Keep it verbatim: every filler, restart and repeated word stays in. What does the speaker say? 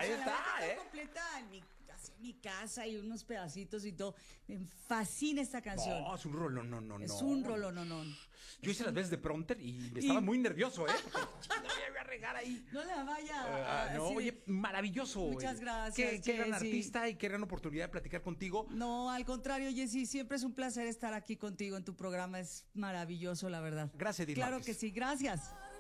Ahí O sea, está, la verdad, ¿eh? completa en mi, así en mi casa y unos pedacitos y todo. Me fascina esta canción. No, es un rolo, no, no, no. Es un rolo, no, no. Yo hice las veces de prompter y estaba Y- muy nervioso, ¿eh? Porque no me voy a regar ahí. No la vaya Ah, a... no, sí. oye, maravilloso. Muchas oye. gracias, Qué, qué gran Jessy. artista y qué gran oportunidad de platicar contigo. No, al contrario, Jessy, siempre es un placer estar aquí contigo en tu programa. Es maravilloso, la verdad. Gracias, Edith Claro Márquez. que sí, gracias.